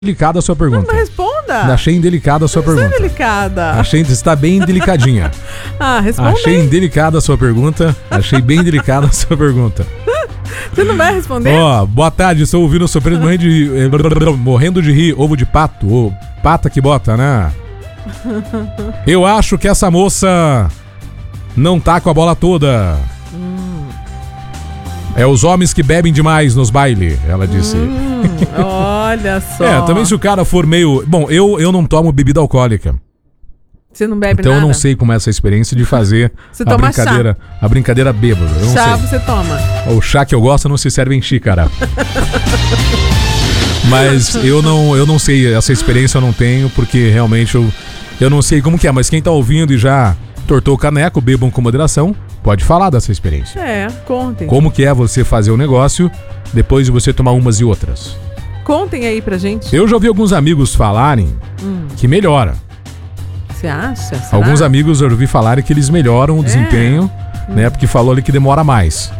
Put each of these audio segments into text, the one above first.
Delicada a sua pergunta. Não responda. Achei indelicada a sua pergunta. Não é delicada. Achei que está bem delicadinha. Responda. Achei indelicada a sua pergunta. Achei bem delicada a sua pergunta. Você não vai responder? Boa tarde, estou ouvindo o sofrendo morrendo de rir, ovo de pato, ou pata que bota, né? Eu acho que essa moça não tá com a bola toda. É os homens que bebem demais nos bailes, ela disse. Olha só. Também se o cara for meio... Bom, eu não tomo bebida alcoólica. Você não bebe então nada? Eu não sei como é essa experiência de fazer você toma brincadeira, chá. A brincadeira bêbada. Eu não chá sei. Você toma. O chá que eu gosto não se serve em xícara. Mas eu não sei, essa experiência eu não tenho, porque realmente eu não sei como que é. Mas quem tá ouvindo e já tortou o caneco, bebam com moderação, pode falar dessa experiência. Contem. Como que é você fazer o negócio depois de você tomar umas e outras? Contem aí pra gente. Eu já ouvi alguns amigos falarem que melhora. Você acha? Será? Alguns amigos eu ouvi falarem que eles melhoram o desempenho, né? Porque falou ali que demora mais.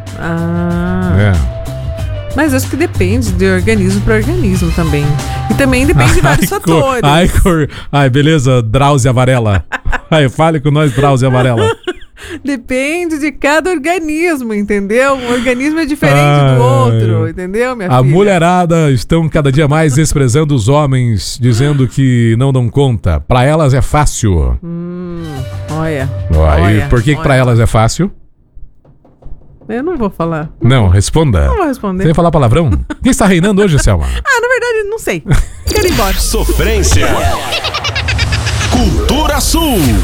Mas acho que depende de organismo para organismo também. E também depende de vários fatores. Ai, beleza, Drauzia Varela. Fale com nós, Drauzia Varela. Depende de cada organismo, entendeu? Um organismo é diferente do outro, entendeu, minha filha? A mulherada estão cada dia mais desprezando os homens, dizendo que não dão conta. Pra elas é fácil. Olha. E por que pra elas é fácil? Eu não vou falar. Não, responda. Não vou responder. Sem falar palavrão? Quem está reinando hoje, Selma? Na verdade, não sei. Quero ir embora. Sofrência. Cultura Sul.